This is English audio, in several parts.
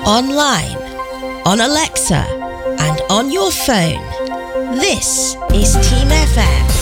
online, on Alexa, and on your phone. This is Team FM.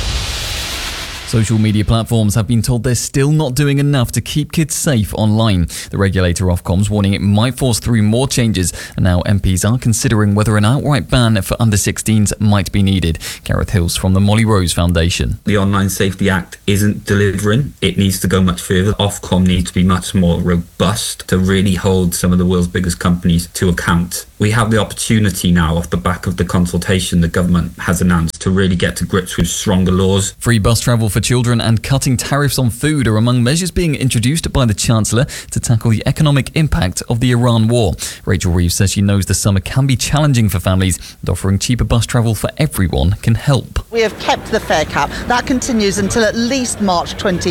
Social media platforms have been told they're still not doing enough to keep kids safe online. The regulator Ofcom's warning it might force through more changes, and now MPs are considering whether an outright ban for under-16s might be needed. Gareth Hills from the Molly Rose Foundation. The Online Safety Act isn't delivering. It needs to go much further. Ofcom needs to be much more robust to really hold some of the world's biggest companies to account. We have the opportunity now, off the back of the consultation the government has announced, to really get to grips with stronger laws. Free bus travel for children and cutting tariffs on food are among measures being introduced by the Chancellor to tackle the economic impact of the Iran war. Rachel Reeves says she knows the summer can be challenging for families, and offering cheaper bus travel for everyone can help. We have kept the fare cap. That continues until at least March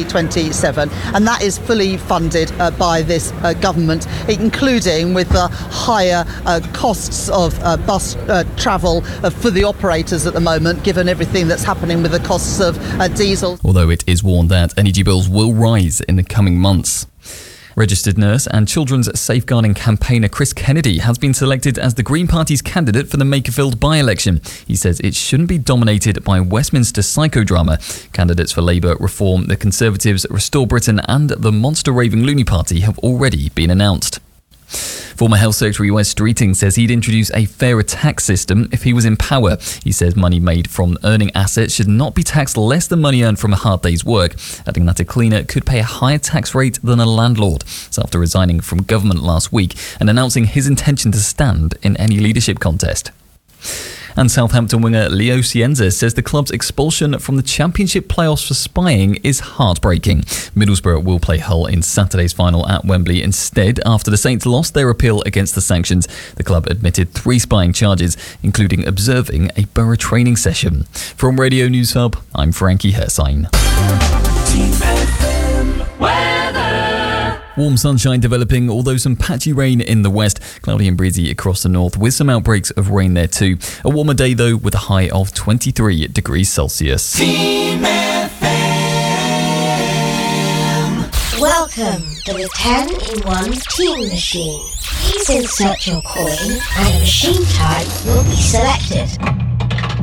2027, and that is fully funded by this government, including with the higher costs of bus travel for the operators at the moment, given everything that's happening with the costs of diesel. Although it is warned that energy bills will rise in the coming months. Registered nurse and children's safeguarding campaigner Chris Kennedy has been selected as the Green Party's candidate for the Makerfield by-election. He says it shouldn't be dominated by Westminster psychodrama. Candidates for Labour, Reform, the Conservatives, Restore Britain and the Monster Raving Loony Party have already been announced. Former Health Secretary Wes Streeting says he'd introduce a fairer tax system if he was in power. He says money made from earning assets should not be taxed less than money earned from a hard day's work, adding that a cleaner could pay a higher tax rate than a landlord. So after resigning from government last week and announcing his intention to stand in any leadership contest. And Southampton winger Leo Cienza says the club's expulsion from the Championship playoffs for spying is heartbreaking. Middlesbrough will play Hull in Saturday's final at Wembley instead after the Saints lost their appeal against the sanctions. The club admitted 3 spying charges, including observing a Borough training session. From Radio News Hub, I'm Frankie Hersine. Warm sunshine developing, although some patchy rain in the west. Cloudy and breezy across the north, with some outbreaks of rain there too. A warmer day though, with a high of 23 degrees Celsius. Team FM. Welcome to the 10-in-1 Team Machine. Please insert your coin and a machine type will be selected.